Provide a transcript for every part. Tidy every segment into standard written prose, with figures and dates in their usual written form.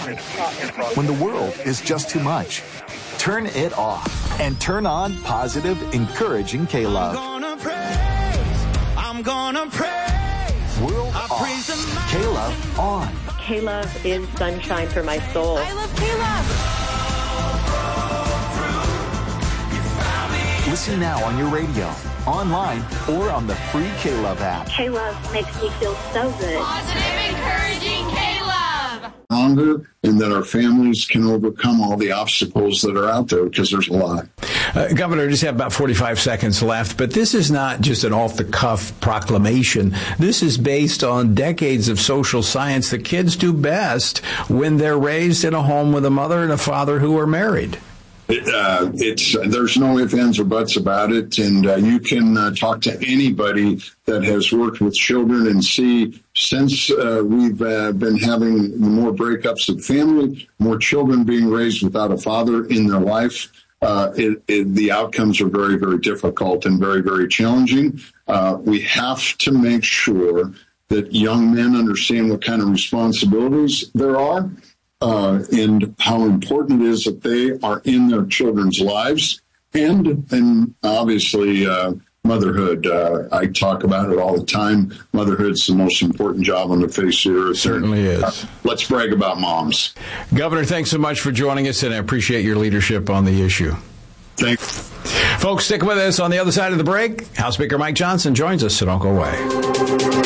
When the world is just too much, turn it off and turn on positive, encouraging K-Love. I'm gonna praise. World off. K-Love on. K-Love is sunshine for my soul. I love K-Love. Listen now on your radio, online, or on the free K-Love app. K-Love makes me feel so good. Positive, encouraging K-Love. Longer, and that our families can overcome all the obstacles that are out there, because there's a lot. Governor, just have about 45 seconds left, but this is not just an off-the-cuff proclamation. This is based on decades of social science that kids do best when they're raised in a home with a mother and a father who are married. There's no ifs, ands, or buts about it, and you can talk to anybody that has worked with children and see, since we've been having more breakups of family, more children being raised without a father in their life, the outcomes are very, very difficult and very, very challenging. We have to make sure that young men understand what kind of responsibilities there are. And how important it is that they are in their children's lives, and obviously motherhood. I talk about it all the time. Motherhood's the most important job on the face of the earth. Certainly is. Let's brag about moms. Governor, thanks so much for joining us, and I appreciate your leadership on the issue. Thanks. Folks, stick with us. On the other side of the break, House Speaker Mike Johnson joins us, so don't go away.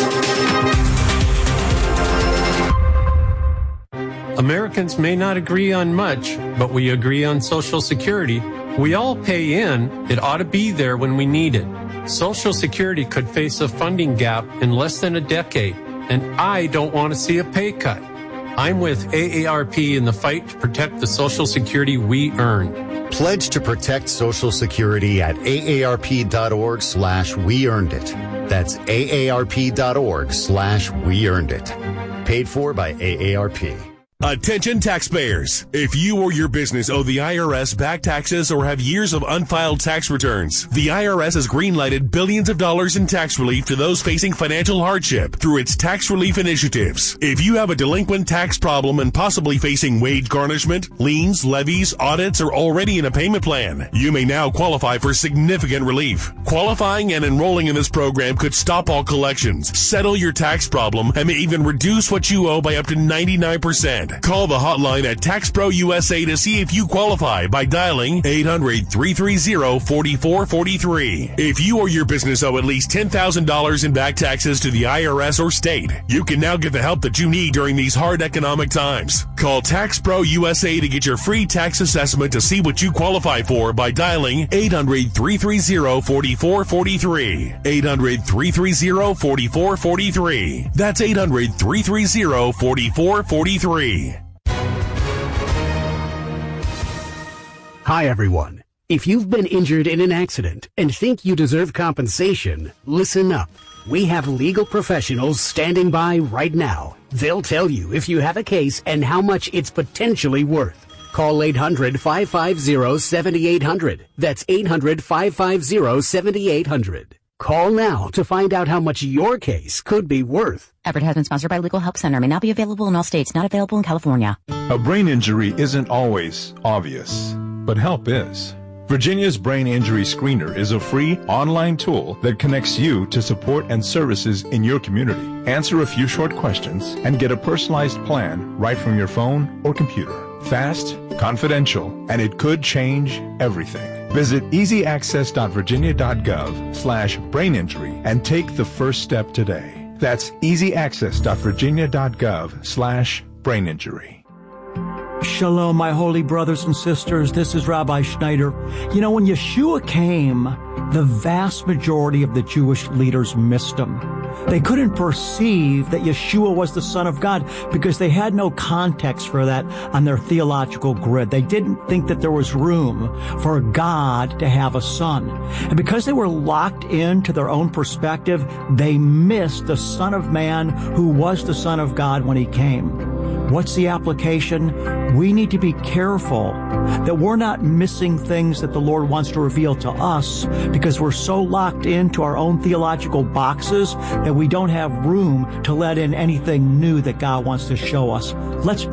Americans may not agree on much, but we agree on Social Security. We all pay in. It ought to be there when we need it. Social Security could face a funding gap in less than a decade, and I don't want to see a pay cut. I'm with AARP in the fight to protect the Social Security we earn. Pledge to protect Social Security at aarp.org/weearnedit. That's aarp.org/weearnedit. Paid for by AARP. Attention taxpayers. If you or your business owe the IRS back taxes or have years of unfiled tax returns, the IRS has greenlighted billions of dollars in tax relief to those facing financial hardship through its tax relief initiatives. If you have a delinquent tax problem and possibly facing wage garnishment, liens, levies, audits, or already in a payment plan, you may now qualify for significant relief. Qualifying and enrolling in this program could stop all collections, settle your tax problem, and may even reduce what you owe by up to 99%. Call the hotline at TaxPro USA to see if you qualify by dialing 800-330-4443. If you or your business owe at least $10,000 in back taxes to the IRS or state, you can now get the help that you need during these hard economic times. Call TaxPro USA to get your free tax assessment to see what you qualify for by dialing 800-330-4443. 800-330-4443. That's 800-330-4443. Hi, everyone. If you've been injured in an accident and think you deserve compensation, listen up. We have legal professionals standing by right now. They'll tell you if you have a case and how much it's potentially worth. Call 800-550-7800. That's 800-550-7800. Call now to find out how much your case could be worth. Advertisement sponsored by Legal Help Center. May not be available in all states. Not available in California. A brain injury isn't always obvious, but help is. Virginia's Brain Injury Screener is a free online tool that connects you to support and services in your community. Answer a few short questions and get a personalized plan right from your phone or computer. Fast, confidential, and it could change everything. Visit easyaccess.virginia.gov/braininjury and take the first step today. That's easyaccess.virginia.gov/braininjury. Shalom, my holy brothers and sisters. This is Rabbi Schneider. You know, when Yeshua came, the vast majority of the Jewish leaders missed him. They couldn't perceive that Yeshua was the Son of God because they had no context for that on their theological grid. They didn't think that there was room for God to have a son. And because they were locked into their own perspective, they missed the Son of Man who was the Son of God when he came. What's the application? We need to be careful that we're not missing things that the Lord wants to reveal to us because we're so locked into our own theological boxes that we don't have room to let in anything new that God wants to show us. Let's